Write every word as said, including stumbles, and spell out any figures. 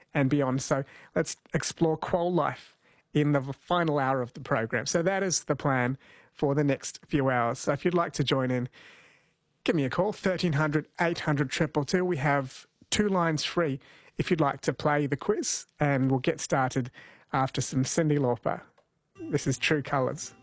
and beyond. So let's explore quoll life in the final hour of the program. So that is the plan for the next few hours. So if you'd like to join in, give me a call, thirteen hundred, eight hundred, two two two. We have two lines free if you'd like to play the quiz, and we'll get started after some Cyndi Lauper. This is True Colours.